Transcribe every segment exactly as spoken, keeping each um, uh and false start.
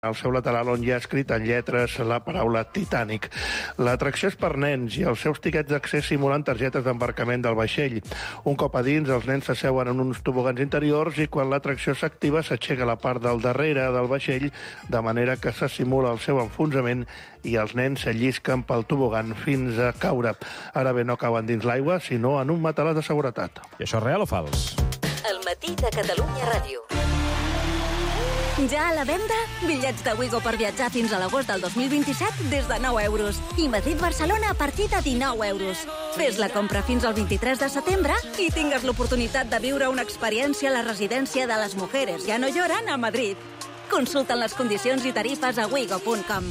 al seu lateral on hi ha escrit en lletres la paraula Titanic. L'atracció és per nens i els seus tiquets d'accés simulen targetes d'embarcament del vaixell. Un cop a dins, els nens s'asseuen en uns tobogans interiors i quan l'atracció s'activa s'aixeca la part del darrere del vaixell de manera que se simula el seu enfonsament i els nens s'allisquen pel tobogan fins a caure. Ara bé, no cauen dins l'aigua, sinó en un matalàs de seguretat. I això és real o fals? El matí de Catalunya Ràdio. Ja a la venda? Bitllets de Wigo per viatjar fins a l'agost del dos mil vint-i-set des de nou euros. I Madrid-Barcelona a partir de dinou euros. Fes la compra fins al vint-i-tres de setembre i tingues l'oportunitat de viure una experiència a la residència de les Mujeres Ja no lloran a Madrid. Consulta les condicions i tarifes a wigo punt com.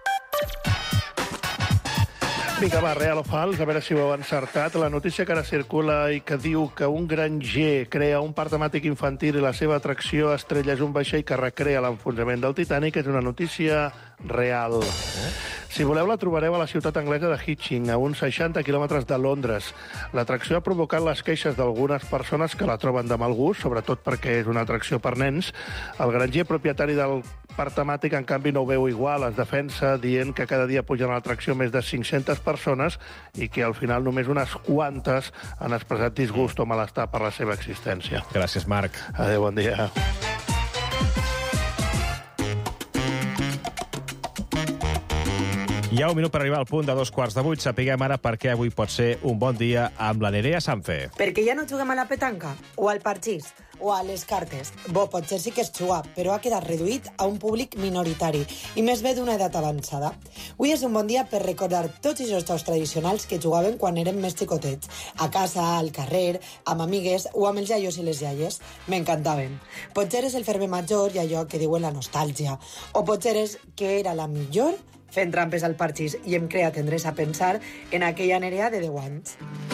Vinga, va, real o fals, a veure si ho heu encertat. La notícia que ara circula i que diu que un granger crea un parc temàtic infantil i la seva atracció estrella és un vaixell que recrea l'enfonsament del Titanic és una notícia real. Eh? Si voleu, la trobareu a la ciutat anglesa de Hitching, a uns seixanta quilòmetres de Londres. L'atracció ha provocat les queixes d'algunes persones que la troben de mal gust, sobretot perquè és una atracció per nens. El granger propietari del parc temàtic, en canvi, no ho veu igual. Es defensa dient que cada dia pugen a l'atracció més de cinc-centes persones i que al final només unes quantes han expressat disgust o malestar per la seva existència. Gràcies, Marc. Adéu, bon dia. Hi ha un minut per arribar al punt de dos quarts de vuit. Sapiguem ara per què avui pot ser un bon dia amb la Nerea Sanfe. Perquè ja no juguem a la petanca, o al parxís, o a les cartes. Bo, potser sí que es juga, però ha quedat reduït a un públic minoritari, i més bé d'una edat avançada. Avui és un bon dia per recordar tots els jocs tradicionals que jugaven quan érem més xicotets, a casa, al carrer, amb amigues o amb els iaios i les iaies. M'encantaven. Potser és el fermer major i allò que diuen la nostàlgia, o potser és que era la millor fent trampes al parxís i em crea tendresa pensar en aquella Nerea de deu anys.